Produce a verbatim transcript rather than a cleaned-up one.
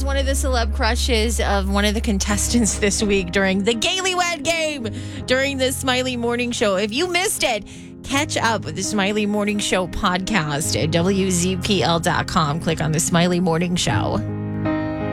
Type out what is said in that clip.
one of the celeb crushes of one of the contestants this week during the Gaylywed game during the Smiley Morning Show. If you missed it, catch up with the Smiley Morning Show podcast at W Z P L dot com. Click on the Smiley Morning Show.